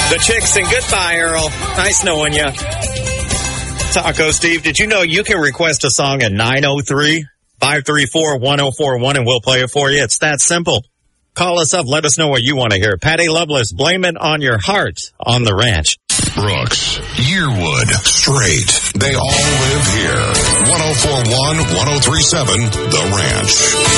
The Chicks and goodbye, Earl. Nice knowing you. Taco Steve, did you know you can request a song at 903-534-1041 and we'll play it for you? It's that simple. Call us up. Let us know what you want to hear. Patty Loveless, Blame It on Your Heart on the Ranch. Brooks, Yearwood, Strait. They all live here. 1041, 1037, The Ranch.